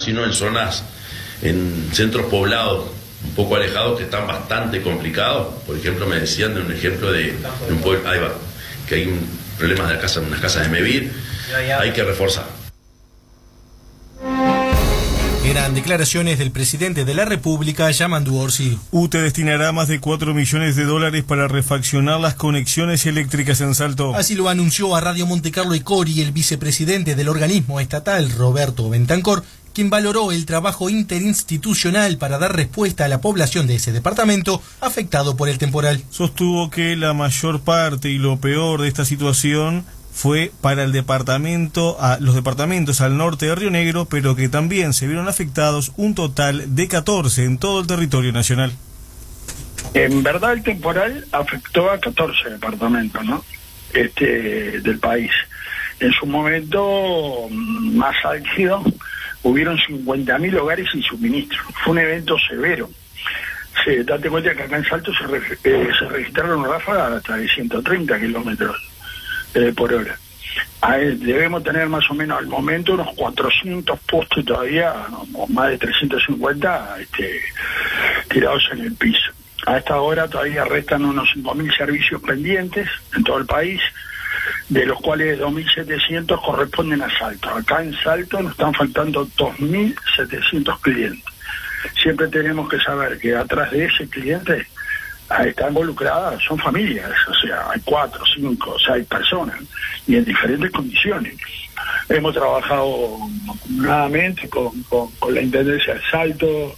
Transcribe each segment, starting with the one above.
sino en zonas, en centros poblados un poco alejados que están bastante complicados. Por ejemplo, me decían de un ejemplo de un pueblo, ahí va, que hay problemas de unas casas de Mevir, hay que reforzar. Eran declaraciones del presidente de la República, Yamandu Orsi. UTE destinará más de 4 millones de dólares para refaccionar las conexiones eléctricas en Salto. Así lo anunció a Radio Montecarlo y Cori el vicepresidente del organismo estatal, Roberto Bentancor, quien valoró el trabajo interinstitucional para dar respuesta a la población de ese departamento afectado por el temporal. Sostuvo que la mayor parte y lo peor de esta situación fue para los departamentos al norte de Río Negro, pero que también se vieron afectados un total de 14 en todo el territorio nacional. En verdad el temporal afectó a 14 departamentos, ¿no? Del país. En su momento más álgido hubieron 50.000 hogares sin suministro. Fue un evento severo. Date cuenta que acá en Salto se registraron ráfagas hasta de 130 kilómetros por hora. Debemos tener más o menos al momento unos 400 postes todavía, o más de 350 tirados en el piso. A esta hora todavía restan unos 5.000 servicios pendientes en todo el país, de los cuales 2.700 corresponden a Salto. Acá en Salto nos están faltando 2.700 clientes. Siempre tenemos que saber que atrás de ese cliente está involucrada, son familias, o sea, hay 4, 5, 6 personas, y en diferentes condiciones. Hemos trabajado nuevamente con la Intendencia de Salto,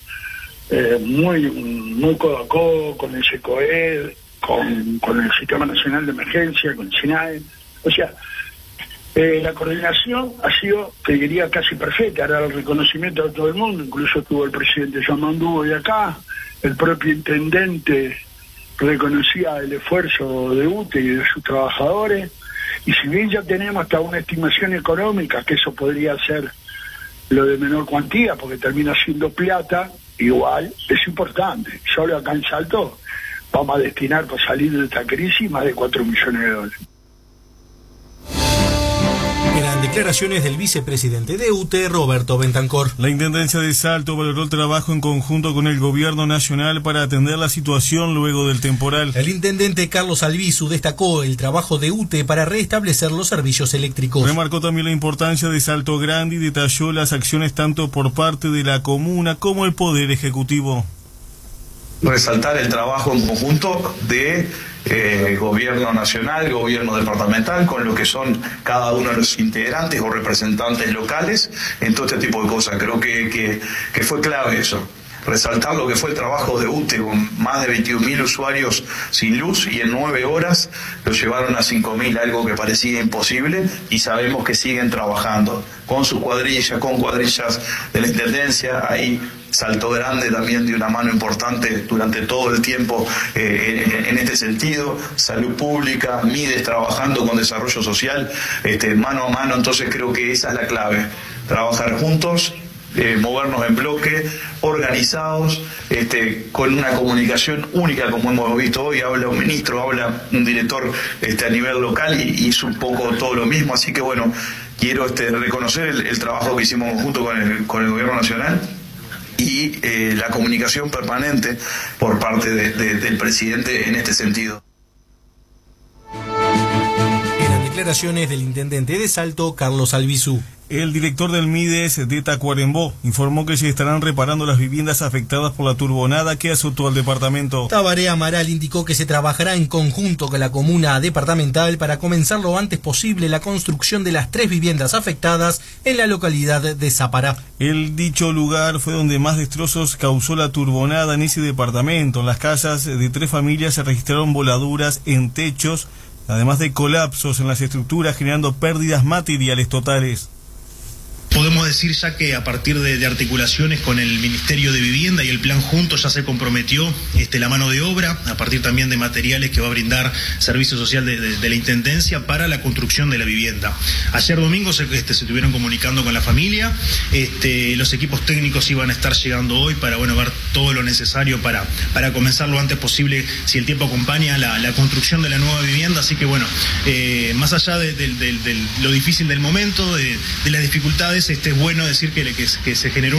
muy codo a codo, con el SECOED, con el Sistema Nacional de Emergencia, con SINAE. O sea, la coordinación ha sido, te diría, casi perfecta. Era el reconocimiento de todo el mundo, incluso estuvo el presidente Yamandu hoy acá, el propio intendente reconocía el esfuerzo de UTE y de sus trabajadores, y si bien ya tenemos hasta una estimación económica, que eso podría ser lo de menor cuantía, porque termina siendo plata, igual es importante. Solo acá en Salto vamos a destinar para salir de esta crisis más de 4 millones de dólares. Eran declaraciones del vicepresidente de UTE, Roberto Bentancor. La Intendencia de Salto valoró el trabajo en conjunto con el Gobierno Nacional para atender la situación luego del temporal. El intendente Carlos Albizu destacó el trabajo de UTE para restablecer los servicios eléctricos. Remarcó también la importancia de Salto Grande y detalló las acciones tanto por parte de la comuna como el Poder Ejecutivo. Resaltar el trabajo en conjunto de gobierno nacional, gobierno departamental, con lo que son cada uno de los integrantes o representantes locales en todo este tipo de cosas. Creo que fue clave eso. Resaltar lo que fue el trabajo de UTE con más de 21.000 usuarios sin luz, y en 9 horas lo llevaron a 5.000, algo que parecía imposible, y sabemos que siguen trabajando con su cuadrilla, con cuadrillas de la Intendencia. Ahí Salto Grande también dio una mano importante durante todo el tiempo en este sentido. Salud Pública, Mides trabajando con desarrollo social, mano a mano. Entonces creo que esa es la clave, trabajar juntos, movernos en bloque, organizados, con una comunicación única, como hemos visto hoy. Habla un ministro, habla un director a nivel local, y hizo un poco todo lo mismo. Así que bueno, quiero reconocer el trabajo que hicimos junto con el Gobierno Nacional y la comunicación permanente por parte del presidente en este sentido. Eran declaraciones del intendente de Salto, Carlos Albizu. El director del Mides de Tacuarembó informó que se estarán reparando las viviendas afectadas por la turbonada que azotó al departamento. Tabaré Amaral indicó que se trabajará en conjunto con la comuna departamental para comenzar lo antes posible la construcción de las 3 viviendas afectadas en la localidad de Zapará. El dicho lugar fue donde más destrozos causó la turbonada en ese departamento. En las casas de 3 familias se registraron voladuras en techos, además de colapsos en las estructuras, generando pérdidas materiales totales. Podemos decir ya que a partir de articulaciones con el Ministerio de Vivienda y el Plan Juntos ya se comprometió la mano de obra, a partir también de materiales que va a brindar Servicio Social de la Intendencia para la construcción de la vivienda. Ayer domingo se estuvieron comunicando con la familia, los equipos técnicos iban a estar llegando hoy para ver todo lo necesario para comenzar lo antes posible, si el tiempo acompaña, la construcción de la nueva vivienda. Así que más allá de lo difícil del momento, de las dificultades, es bueno decir que se generó